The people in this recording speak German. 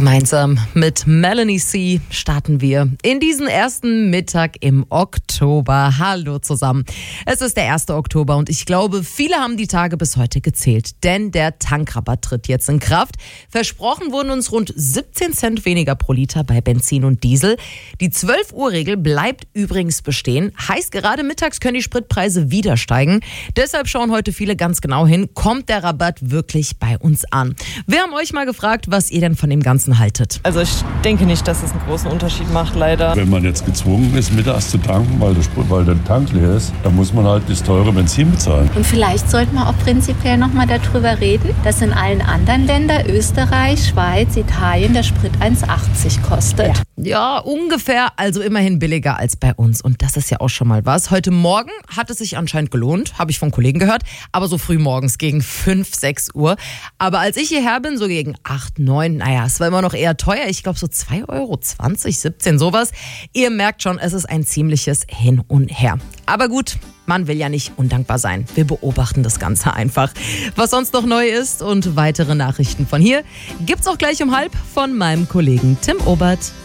Gemeinsam mit Melanie C. starten wir in diesen ersten Mittag im Oktober. Hallo zusammen. Es ist der 1. Oktober und ich glaube, viele haben die Tage bis heute gezählt, denn der Tankrabatt tritt jetzt in Kraft. Versprochen wurden uns rund 17 Cent weniger pro Liter bei Benzin und Diesel. Die 12-Uhr-Regel bleibt übrigens bestehen. Heißt, gerade mittags können die Spritpreise wieder steigen. Deshalb schauen heute viele ganz genau hin, kommt der Rabatt wirklich bei uns an? Wir haben euch mal gefragt, was ihr denn von dem Ganzen haltet. Also ich denke nicht, dass es einen großen Unterschied macht, leider. Wenn man jetzt gezwungen ist, mittags zu tanken, weil der Tank leer ist, dann muss man halt das teure Benzin bezahlen. Und vielleicht sollten wir auch prinzipiell nochmal darüber reden, dass in allen anderen Ländern, Österreich, Schweiz, Italien, der Sprit 1,80 kostet. Ja, ungefähr, also immerhin billiger als bei uns. Und das ist ja auch schon mal was. Heute Morgen hat es sich anscheinend gelohnt, habe ich von Kollegen gehört, aber so früh morgens gegen 5, 6 Uhr. Aber als ich hierher bin, so gegen 8, 9, es war immer noch eher teuer. Ich glaube so 2,20 Euro, 17, sowas. Ihr merkt schon, es ist ein ziemliches Hin und Her. Aber gut, man will ja nicht undankbar sein. Wir beobachten das Ganze einfach. Was sonst noch neu ist und weitere Nachrichten von hier gibt's auch gleich um 12:30 von meinem Kollegen Tim Obert.